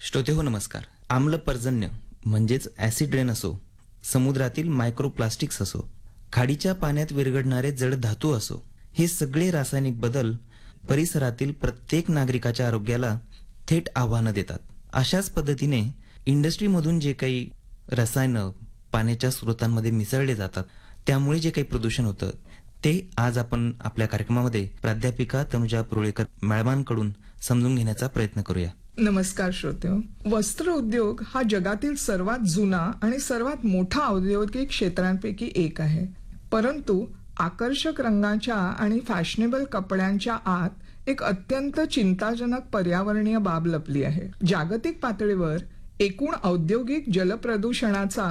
श्रोते हो नमस्कार. आम्ल पर्जन्य म्हणजेच ऍसिड रेन असो, समुद्रातील मायक्रोप्लास्टिक्स असो, खाडीच्या पाण्यात विरघळणारे जड धातू असो, हे सगळे रासायनिक बदल परिसरातील प्रत्येक नागरिकाच्या आरोग्याला थेट आव्हानं देतात. अशाच पद्धतीने इंडस्ट्रीमधून जे काही रसायनं पाण्याच्या स्रोतांमध्ये मिसळले जातात, त्यामुळे जे काही प्रदूषण होतं ते आज आपण आपल्या कार्यक्रमामध्ये प्राध्यापिका तनुजा पुरोळेकर मॅडमांकडून समजून घेण्याचा प्रयत्न करूया. नमस्कार श्रोते. वस्त्र उद्योग हा जगातील सर्वात जुना आणि सर्वात मोठा औद्योगिक क्षेत्रांपैकी एक आहे. परंतु आकर्षक रंगाच्या आणि फॅशनेबल कपड्यांच्या आत एक अत्यंत चिंताजनक पर्यावरणीय बाब लपली आहे. जागतिक पातळीवर एकूण औद्योगिक जलप्रदूषणाचा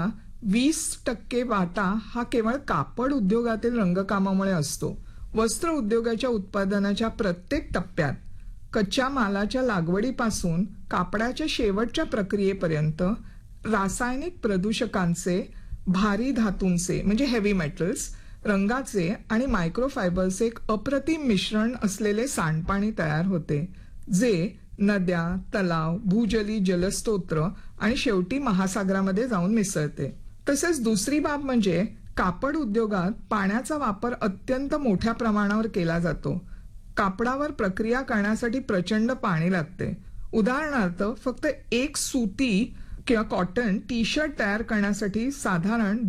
20% वाटा हा केवळ कापड उद्योगातील रंगकामामुळे असतो. वस्त्र उद्योगाच्या उत्पादनाच्या प्रत्येक टप्प्यात कच्च्या मालाच्या लागवडीपासून कापडाच्या शेवटच्या प्रक्रियेपर्यंत रासायनिक प्रदूषकांचे, भारी धातूंचे म्हणजे हेवी मेटल्स, रंगाचे आणि मायक्रोफायबरचे एक अप्रतिम मिश्रण असलेले सांडपाणी तयार होते, जे नद्या, तलाव, भूजली जलस्रोत आणि शेवटी महासागरामध्ये जाऊन मिसळते. तसेच दुसरी बाब म्हणजे कापड उद्योगात पाण्याचा वापर अत्यंत मोठ्या प्रमाणावर केला जातो. कापडावर प्रक्रिया करण्यासाठी प्रचंड पाणी लागते. उदाहरणार्थ फक्त एक सुती किंवा कॉटन टी शर्ट तयार करण्यासाठी साधारण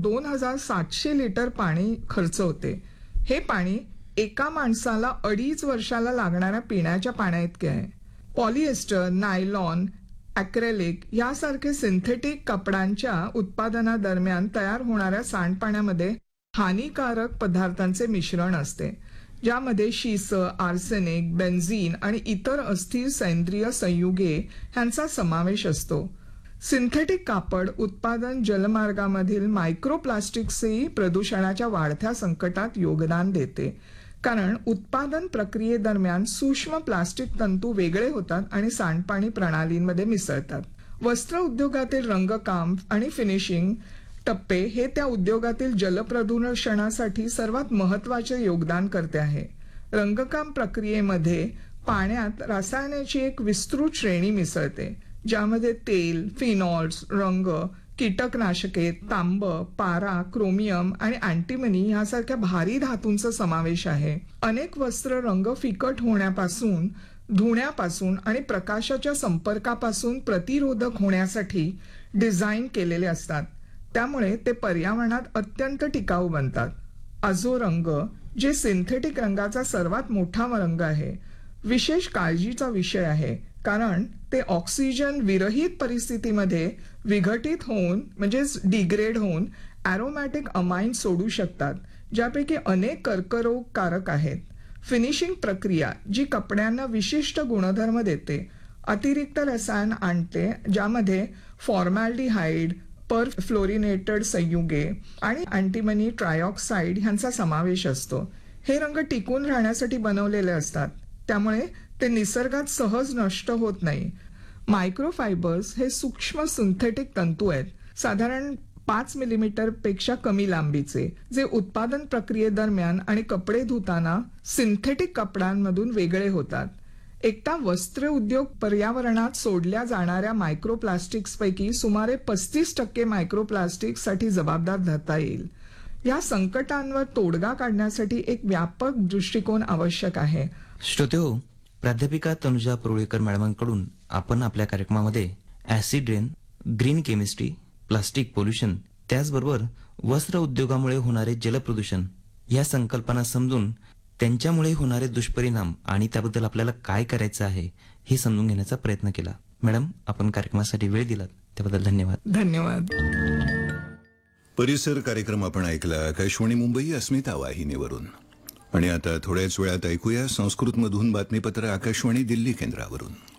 2700 लिटर पाणी खर्च होते. हे पाणी एका माणसाला 2.5 वर्षाला लागणाऱ्या पिण्याच्या पाण्याइतके आहे. पॉलिएस्टर, नायलॉन, ॲक्रेलिक यासारखे सिंथेटिक कपड्यांच्या उत्पादनादरम्यान तयार होणाऱ्या सांडपाण्यामध्ये हानिकारक पदार्थांचे मिश्रण असते, ज्यामध्ये शिस, आर्सेनिक, बेन्झीन आणि इतर अस्थिर सेंद्रिय संयुगे यांचा समावेश असतो. सिंथेटिक कापड उत्पादन जलमार्गामधील मायक्रोप्लास्टिक्सही प्रदूषणाच्या वाढत्या संकटात योगदान देते, कारण उत्पादन प्रक्रियेदरम्यान सूक्ष्म प्लास्टिक तंतू वेगळे होतात आणि सांडपाणी प्रणालींमध्ये मिसळतात. वस्त्र उद्योगातील रंगकाम आणि फिनिशिंग टप्पे हे त्या उद्योगातील जलप्रदूषणासाठी सर्वात महत्वाचे योगदान करते आहे. रंगकाम प्रक्रियेमध्ये पाण्यात रसायनाची एक विस्तृत श्रेणी मिसळते, ज्यामध्ये तेल, फिनॉल्स, रंग, कीटकनाशके, तांब, पारा, क्रोमियम आणि अँटीमनी यासारख्या भारी धातूंचा समावेश आहे. अनेक वस्त्र रंग फिकट होण्यापासून, धुण्यापासून आणि प्रकाशाच्या संपर्कापासून प्रतिरोधक होण्यासाठी डिझाईन केलेले असतात. त्यामुळे ते पर्यावरणात अत्यंत टिकाऊ बनतात. आझो रंग, जे सिंथेटिक रंगाचा सर्वात मोठा रंग आहे, विशेष काळजीचा विषय आहे, कारण ते ऑक्सिजन विरहित परिस्थितीमध्ये विघटित होऊन म्हणजेच डिग्रेड होऊन ॲरोमॅटिक अमाइन सोडू शकतात, ज्यापैकी अनेक कर्करोगकारक आहेत. फिनिशिंग प्रक्रिया, जी कपड्यांना विशिष्ट गुणधर्म देते, अतिरिक्त रसायन आणते, ज्यामध्ये फॉर्मॅल्डिहाइड, परफ्लोरिनेटेड संयुगे आणि अँटीमनी ट्रायऑक्साइड यांचा समावेश असतो. हे रंग टिकून राहण्यासाठी बनवलेले असतात, त्यामुळे ते निसर्गात सहज नष्ट होत नाही. मायक्रोफायबर्स हे सूक्ष्म सिंथेटिक तंतू आहेत, साधारण 5 मिलीमीटर पेक्षा कमी लांबीचे, जे उत्पादन प्रक्रियेदरम्यान आणि कपडे धुताना सिंथेटिक कपड्यांमधून वेगळे होतात. एकटा वस्त्र उद्योग पर्यावरणात सोडल्या जाणाऱ्या मायक्रोप्लास्टिक्सपैकी सुमारे 35% मायक्रोप्लास्टिक्ससाठी जबाबदार धरता येईल. या संकटांवर तोडगा काढण्यासाठी एक व्यापक दृष्टिकोन आवश्यक आहे. श्रोते हो, प्राध्यापिका तनुजा पुरोळेकर मॅडमांकडून आपण आपल्या कार्यक्रमामध्ये acid rain, green chemistry, plastic pollution, त्याचबरोबर वस्त्र उद्योगामुळे होणारे जलप्रदूषण या संकल्पना समजून त्यांच्यामुळे होणारे दुष्परिणाम आणि त्याबद्दल आपल्याला काय करायचं आहे हे समजून घेण्याचा प्रयत्न केला. मॅडम, आपण कार्यक्रमासाठी वेळ दिलात त्याबद्दल धन्यवाद. धन्यवाद. परिसर कार्यक्रम आपण ऐकला आकाशवाणी मुंबई अस्मिता वाहिनीवरून. आणि आता थोड्याच वेळात ऐकूया संस्कृतमधून बातमीपत्र आकाशवाणी दिल्ली केंद्रावरून.